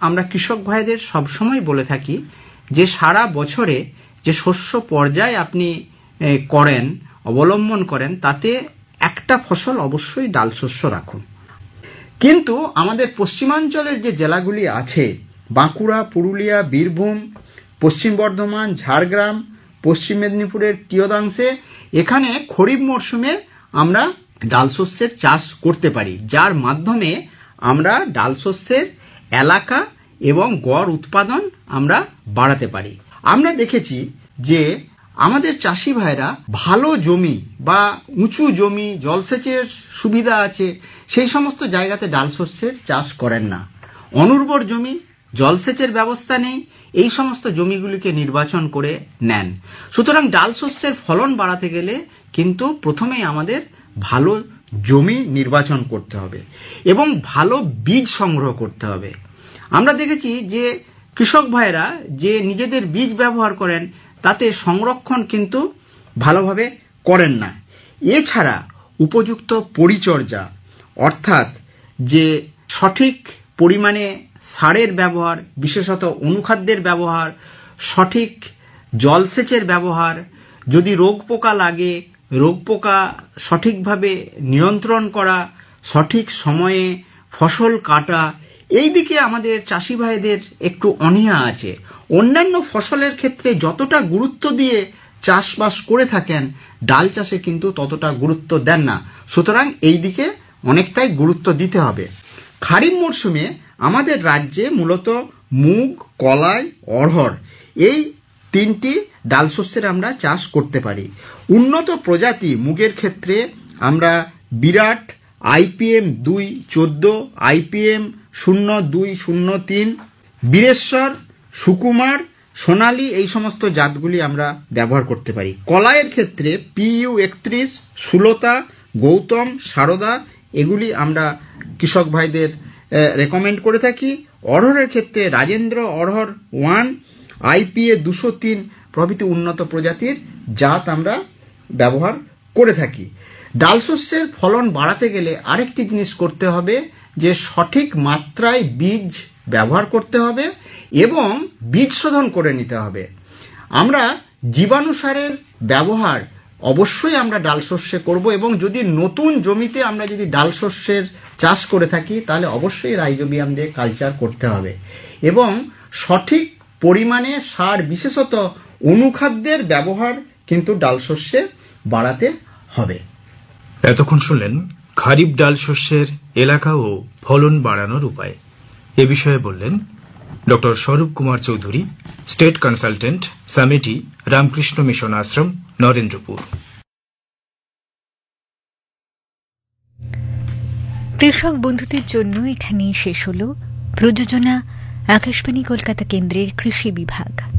আমরা কৃষক ভাইদের সবসময় বলে থাকি যে সারা বছরে যে শস্য পর্যায় আপনি করেন, অবলম্বন করেন, তাতে একটা ফসল অবশ্যই ডাল শস্য রাখুন। কিন্তু আমাদের পশ্চিমাঞ্চলের যে জেলাগুলি আছে, বাঁকুড়া, পুরুলিয়া, বীরভূম, পশ্চিম বর্ধমান, ঝাড়গ্রাম, পশ্চিম মেদিনীপুরের কিয়দাংশে, এখানে খরিফ মরশুমে আমরা ডাল শস্যের চাষ করতে পারি, যার মাধ্যমে আমরা ডাল শস্যের এলাকা এবং গড় উৎপাদন আমরা বাড়াতে পারি। আমরা দেখেছি যে আমাদের চাষি ভাইরা ভালো জমি বা উঁচু জমি, জলসেচের সুবিধা আছে, সেই সমস্ত জায়গাতে ডাল শস্যের চাষ করেন না। অনুর্বর জমি, জলসেচের ব্যবস্থা নেই, এই সমস্ত জমিগুলিকে নির্বাচন করে নেন। সুতরাং ডাল শস্যের ফলন বাড়াতে গেলে কিন্তু প্রথমেই আমাদের ভালো জমি নির্বাচন করতে হবে এবং ভালো বীজ সংগ্রহ করতে হবে। আমরা দেখেছি যে কৃষক ভাইরা যে নিজেদের বীজ ব্যবহার করেন, তাতে সংরক্ষণ কিন্তু ভালোভাবে করেন না। এছাড়া উপযুক্ত পরিচর্যা, অর্থাৎ যে সঠিক পরিমাণে সারের ব্যবহার, বিশেষত অনুখাদ্যের ব্যবহার, সঠিক জলসেচের ব্যবহার, যদি রোগ পোকা লাগে, রোগ পোকা সঠিকভাবে নিয়ন্ত্রণ করা, সঠিক সময়ে ফসল কাটা, এই দিকে আমাদের চাষি ভাইদের একটু অনীহা আছে। অন্যান্য ফসলের ক্ষেত্রে যতটা গুরুত্ব দিয়ে চাষবাস করে থাকেন, ডাল চাষে কিন্তু ততটা গুরুত্ব দেন না। সুতরাং এই দিকে অনেকটাই গুরুত্ব দিতে হবে। খারিফ মরশুমে আমাদের রাজ্যে মূলত মুগ, কলাই, অড়হর, এই তিনটি ডাল শস্যের আমরা চাষ করতে পারি। উন্নত প্রজাতি মুগের ক্ষেত্রে আমরা বিরাট, IPM 214, IPM 0203, বীরেশ্বর, সুকুমার, সোনালী, এই সমস্ত জাতগুলি আমরা ব্যবহার করতে পারি। কলাইয়ের ক্ষেত্রে PU 31, সুলতা, গৌতম, সারদা, এগুলি আমরা কৃষক ভাইদের রেকমেন্ড করে থাকি। অড়হরের ক্ষেত্রে রাজেন্দ্র অড়হর 1, IPA 203 প্রভৃতি উন্নত প্রজাতির জাত আমরা ব্যবহার করে থাকি। ডাল শস্যের ফলন বাড়াতে গেলে আরেকটি জিনিস করতে হবে, যে সঠিক মাত্রায় বীজ ব্যবহার করতে হবে এবং বীজ শোধন করে নিতে হবে। আমরা জীবাণু সারের ব্যবহার অবশ্যই আমরা ডাল শস্যে করব এবং যদি নতুন জমিতে আমরা যদি ডাল শস্যের চাষ করে থাকি, তাহলে অবশ্যই রাইজোবিয়াম দিয়ে কালচার করতে হবে এবং সঠিক পরিমাণে সার, বিশেষত অনুখাদ্যের ব্যবহার কিন্তু ডাল শস্যে বাড়াতে হবে। এতক্ষণ শুনলেন খারিফ ডাল শস্যের এলাকা ও ফলন বাড়ানোর উপায়। এ বিষয়ে বললেন ডক্টর স্বরূপ Kumar Chowdhury, state consultant, সামেটি, Ramakrishna mission আশ্রম, নরেন্দ্রপুর। কৃষক বন্ধুদের জন্য এখানেই শেষ হল প্রযোজনা আকাশবাণী কলকাতা কেন্দ্রের কৃষি বিভাগ।